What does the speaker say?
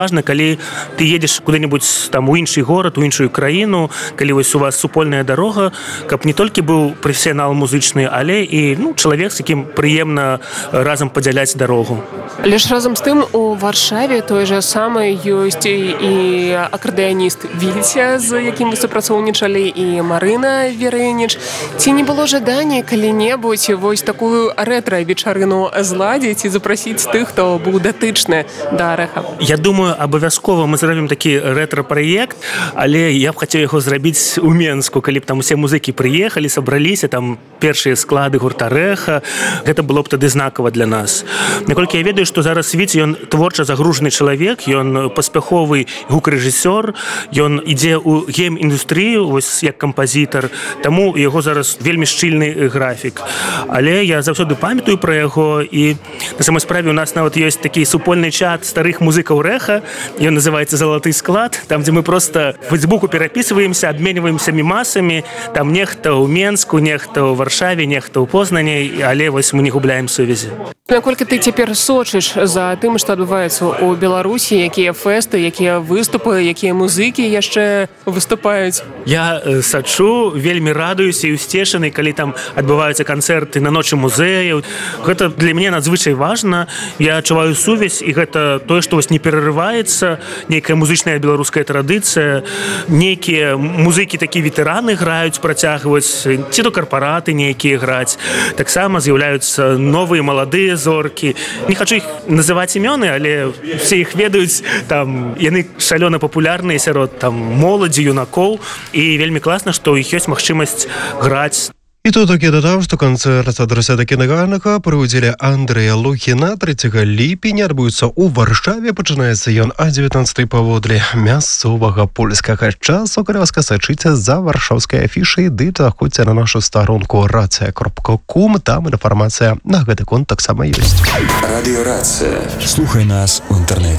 важна, калі ты едзеш куды-небудзь там у іншы горад, у іншую краіну, калі вось у вас супольная дарога, каб не толькі быў прафесіянал музычны, але і чалавек, з якім прыемна разам падзяляць дарогу. Але ж разам з тым у Варшаве той же самы ёсць і акардэаніст Віця, з якім вы супрацоўнічалі, і Марына Верэніч. Ці не было жадання калі-небудзь вось такую рэтра-вечарыну зладзіць і запрасіць тых, хто быў датычны да рэха? Я думаю, абавязкова мы зробім такі рэтра-праект, але я б хацеў яго зрабіць у Менску, калі б там усе музыкі прыехалі, сабраліся, там першыя склады гурта рэха. Гэта было б тады знакава для нас. Наколькі я ведаю, што зараз Віця, ён творча загружаны чалавек, ён паспяховы гукарэжысёр, ён ідзе ў гейм-індустрыю, вось як кампазітар, таму яго зараз вельмі шчыльны графік. Але я заўсёды памятаю пра яго, і на самой справе у нас нават ёсць такі супольны чат старых музыкаў рэха, ён называецца «Залаты склад», там, дзе мы проста в Фейсбуку перапісваемся, абменьваемся мемасамі, там нехта ў Менску, нехта ў Варшаве, нехта ў Познані, але вось мы не губляем сувязі. Наколькі ты цяпер сочыш за тым, што адбываецца ў Беларусі, якія фэсты, якія выступы, якія музыкі яшчэ выступаюць? Я сачу, вельмі радуюся і усцешаны, калі там адбываюцца канцэрты на ночы музеяў. Гэта для мяне надзвычай важна. Я адчуваю сувязь, і гэта тое, што вось не перарываецца, нейкая музычная беларуская традыцыя, нейкія музыкі, такія ветэраны граюць, працягваюць, ці то карпараты нейкія граць. Таксама з'яўляюцца новыя маладыя зоркі. Не хачу іх называць імёны, але все іх ведаюць, там яны шалёна папулярныя сярод там моладзі, юнакоў, і вельмі класна, што ў іх ёсць магчымасць граць. І тут такі дадам, што канцэрт адрасата кінагарнага пры ўдзеле Андрэя Лухіна 3 ліпеня адбудзецца ў Варшаве. Пачынаецца ён о 19 паводле мясцовага польскага часу. Калі ласка, сачыце за варшаўскай афішай, ды заходзьце на нашу старонку racja.com, там інфармацыя на гэты конт таксама ёсць. Радыё Рацыя. Слухай нас у інтэрнэце.